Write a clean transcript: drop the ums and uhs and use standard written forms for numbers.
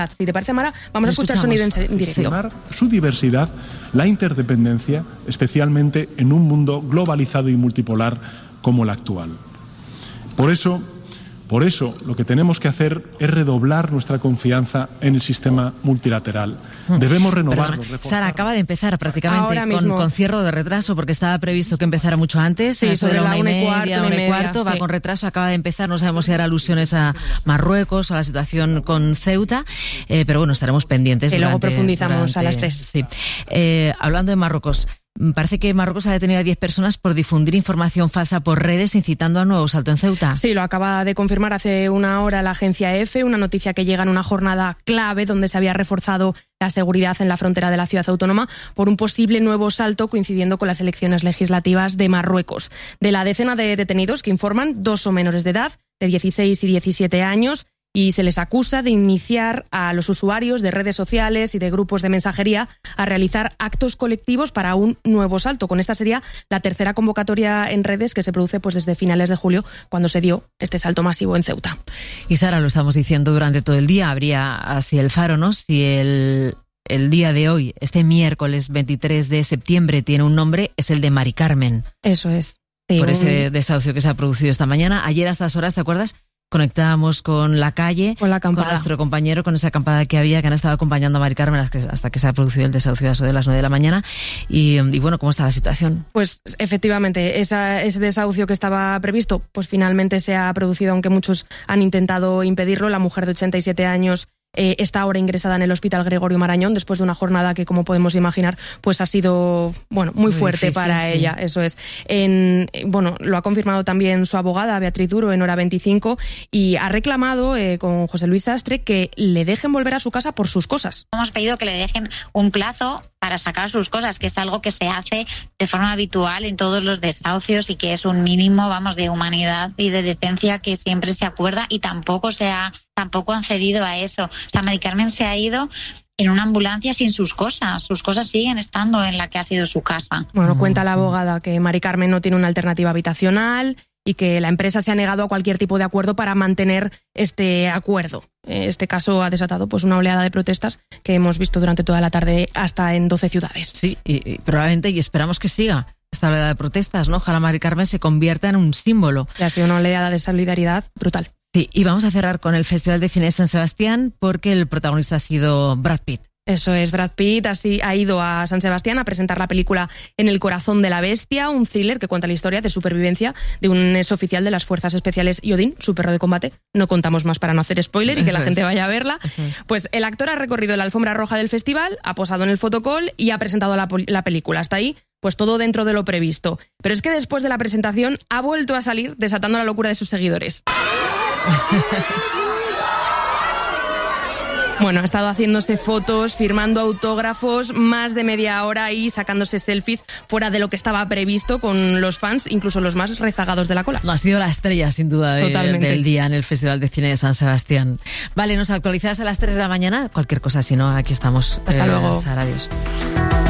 Si te parece, Mara, vamos a escuchar sonido en directo. Su diversidad, la interdependencia, especialmente en un mundo globalizado y multipolar como el actual. Por eso, lo que tenemos que hacer es redoblar nuestra confianza en el sistema multilateral. Debemos renovarlo. Sara, acaba de empezar prácticamente con cierre de retraso, porque estaba previsto que empezara mucho antes. Sí, sobre la 1:15, va con retraso, acaba de empezar. No sabemos si hará alusiones a Marruecos o a la situación con Ceuta, pero bueno, estaremos pendientes. Y luego profundizamos a las 3. Sí. Hablando de Marruecos, parece que Marruecos ha detenido a 10 personas por difundir información falsa por redes incitando a nuevo asalto en Ceuta. Sí, lo acaba de confirmar hace una hora la agencia EFE, una noticia que llega en una jornada clave donde se había reforzado la seguridad en la frontera de la ciudad autónoma por un posible nuevo asalto coincidiendo con las elecciones legislativas de Marruecos. De la decena de detenidos que informan, 2 son menores de edad, de 16 y 17 años, y se les acusa de iniciar a los usuarios de redes sociales y de grupos de mensajería a realizar actos colectivos para un nuevo asalto. Con esta sería la tercera convocatoria en redes que se produce desde finales de julio, cuando se dio este salto masivo en Ceuta. Y Sara, lo estamos diciendo durante todo el día, habría así el faro, ¿no? Si el día de hoy, este miércoles 23 de septiembre, tiene un nombre, es el de Mari Carmen. Eso es. Sí, por ese desahucio que se ha producido esta mañana. Ayer a estas horas, ¿te acuerdas? Conectábamos con la calle, con nuestro compañero, con esa acampada que han estado acompañando a Mari Carmen hasta que se ha producido el desahucio a eso de las 9 de la mañana. Y bueno, ¿cómo está la situación? Pues efectivamente, ese desahucio que estaba previsto, pues finalmente se ha producido, aunque muchos han intentado impedirlo. La mujer de 87 años está ahora ingresada en el Hospital Gregorio Marañón después de una jornada que, como podemos imaginar, pues ha sido muy fuerte difícil, para ella. Eso es. Lo ha confirmado también su abogada, Beatriz Duro, en Hora 25, y ha reclamado con José Luis Sastre que le dejen volver a su casa por sus cosas. Hemos pedido que le dejen un plazo para sacar sus cosas, que es algo que se hace de forma habitual en todos los desahucios y que es un mínimo, de humanidad y de decencia que siempre se acuerda, y tampoco han cedido a eso. O sea, Mari Carmen se ha ido en una ambulancia sin sus cosas. Sus cosas siguen estando en la que ha sido su casa. Bueno, cuenta la abogada que Mari Carmen no tiene una alternativa habitacional y que la empresa se ha negado a cualquier tipo de acuerdo para mantener este acuerdo. Este caso ha desatado una oleada de protestas que hemos visto durante toda la tarde hasta en 12 ciudades. Sí, y probablemente, y esperamos que siga esta oleada de protestas, ¿no? Ojalá Mari Carmen se convierta en un símbolo. Y ha sido una oleada de solidaridad brutal. Sí, y vamos a cerrar con el Festival de Cine de San Sebastián porque el protagonista ha sido Brad Pitt. Eso es, Brad Pitt ha ido a San Sebastián a presentar la película En el corazón de la bestia, un thriller que cuenta la historia de supervivencia de un exoficial de las Fuerzas Especiales y Odín, su perro de combate. No contamos más para no hacer spoiler y que la gente vaya a verla. Pues el actor ha recorrido la alfombra roja del festival, ha posado en el fotocall y ha presentado la película. Hasta ahí, pues todo dentro de lo previsto. Pero es que después de la presentación ha vuelto a salir desatando la locura de sus seguidores. Bueno, ha estado haciéndose fotos, firmando autógrafos, más de media hora ahí sacándose selfies fuera de lo que estaba previsto con los fans, incluso los más rezagados de la cola. No, ha sido la estrella, sin duda, del día en el Festival de Cine de San Sebastián. Vale, nos actualizas a las 3 de la mañana. Cualquier cosa, si no, aquí estamos. Hasta luego. Sara, adiós.